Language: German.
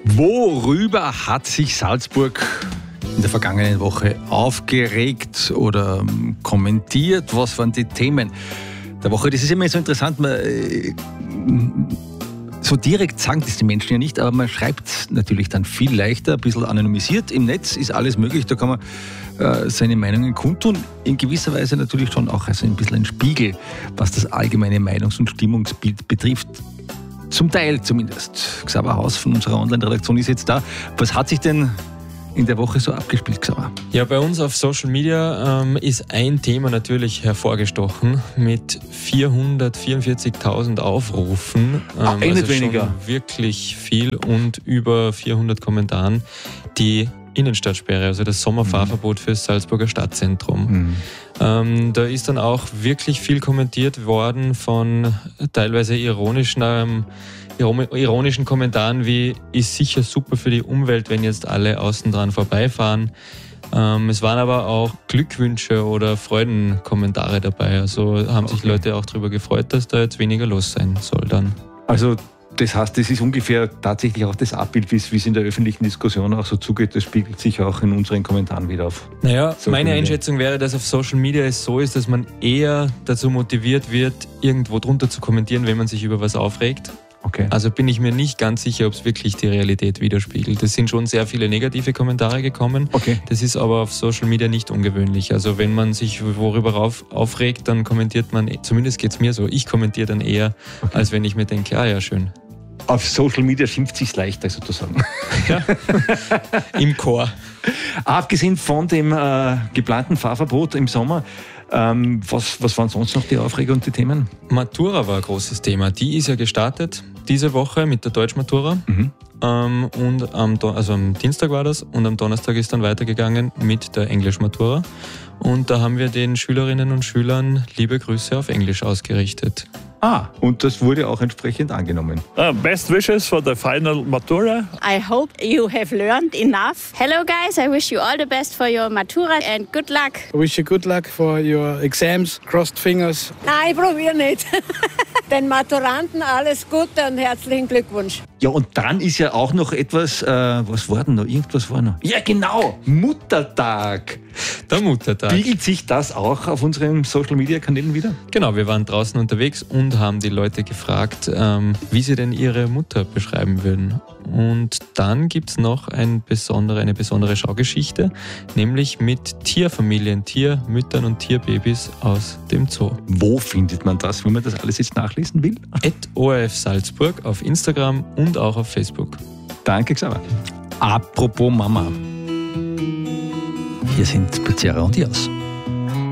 Worüber hat sich Salzburg in der vergangenen Woche aufgeregt oder kommentiert? Was waren die Themen der Woche? Das ist immer so interessant. So direkt sagen das die Menschen ja nicht, aber man schreibt natürlich dann viel leichter, ein bisschen anonymisiert. Im Netz ist alles möglich, da kann man seine Meinungen kundtun. In gewisser Weise natürlich schon auch also ein bisschen ein Spiegel, was das allgemeine Meinungs- und Stimmungsbild betrifft. Zum Teil zumindest. Xaver Haus von unserer Online-Redaktion ist jetzt da. Was hat sich denn in der Woche so abgespielt, Xaver? Ja, bei uns auf Social Media ist ein Thema natürlich hervorgestochen mit 444.000 Aufrufen. Nicht weniger. Schon wirklich viel und über 400 Kommentaren. Die Innenstadtsperre, also das Sommerfahrverbot fürs Salzburger Stadtzentrum. Da ist dann auch wirklich viel kommentiert worden von teilweise ironischen Kommentaren wie, ist sicher super für die Umwelt, wenn jetzt alle außen dran vorbeifahren. Es waren aber auch Glückwünsche oder Freudenkommentare dabei. Also haben sich Leute auch darüber gefreut, dass da jetzt weniger los sein soll dann. Also das heißt, das ist ungefähr tatsächlich auch das Abbild, wie es in der öffentlichen Diskussion auch so zugeht. Das spiegelt sich auch in unseren Kommentaren wieder auf. Naja, meine Einschätzung wäre, dass auf Social Media es so ist, dass man eher dazu motiviert wird, irgendwo drunter zu kommentieren, wenn man sich über was aufregt. Okay. Also bin ich mir nicht ganz sicher, ob es wirklich die Realität widerspiegelt. Es sind schon sehr viele negative Kommentare gekommen. Okay. Das ist aber auf Social Media nicht ungewöhnlich. Also wenn man sich worüber aufregt, dann kommentiert man, zumindest geht es mir so, ich kommentiere dann eher, als wenn ich mir denke, ja schön. Auf Social Media schimpft sich's leichter sozusagen. Ja. Im Chor. Abgesehen von dem geplanten Fahrverbot im Sommer, was waren sonst noch die Aufreger und die Themen? Matura war ein großes Thema. Die ist ja gestartet diese Woche mit der Deutschmatura. Und am Dienstag war das und am Donnerstag ist dann weitergegangen mit der Englischmatura. Und da haben wir den Schülerinnen und Schülern liebe Grüße auf Englisch ausgerichtet. Und das wurde auch entsprechend angenommen. Best wishes for the final Matura. I hope you have learned enough. Hello guys, I wish you all the best for your Matura and good luck. I wish you good luck for your exams. Crossed fingers. Nein, ich probiere nicht. Den Maturanten alles Gute und herzlichen Glückwunsch. Ja, und dann ist ja auch noch etwas, was war denn noch? Irgendwas war noch. Ja, genau, Muttertag. Der Muttertag. Spiegelt sich das auch auf unseren Social-Media-Kanälen wieder? Genau, wir waren draußen unterwegs und haben die Leute gefragt, wie sie denn ihre Mutter beschreiben würden. Und dann gibt es noch eine besondere Schaugeschichte, nämlich mit Tierfamilien, Tiermüttern und Tierbabys aus dem Zoo. Wo findet man das, wenn man das alles jetzt nachlesen will? @ORF Salzburg auf Instagram und auch auf Facebook. Danke, Xaver. Apropos Mama. Hier sind Pizzerra und Dias.